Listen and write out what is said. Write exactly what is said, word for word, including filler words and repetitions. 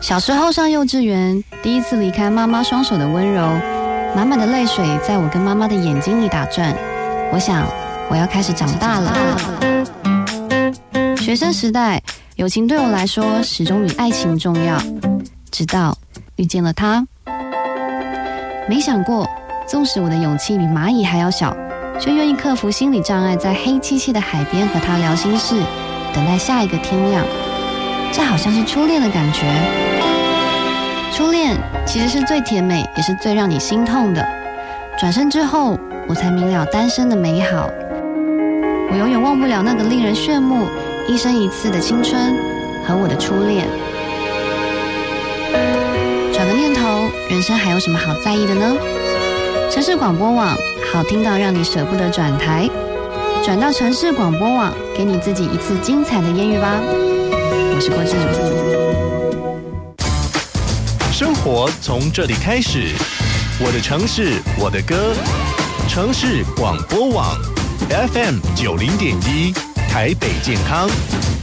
小时候上幼稚园，第一次离开妈妈双手的温柔，满满的泪水在我跟妈妈的眼睛里打转。我想，我要开始长大了。学生时代，友情对我来说始终比爱情重要。直到遇见了他，没想过，纵使我的勇气比蚂蚁还要小，却愿意克服心理障碍，在黑漆漆的海边和他聊心事，等待下一个天亮。这好像是初恋的感觉。初恋其实是最甜美，也是最让你心痛的。转身之后，我才明了单身的美好。我永远忘不了那个令人炫目、一生一次的青春和我的初恋。转个念头，人生还有什么好在意的呢？城市广播网，好听到让你舍不得转台。转到城市广播网，给你自己一次精彩的艳遇吧。我是郭志如。 生活从这里开始，我的城市，我的歌，城市广播网 F M 九零点一，台北健康。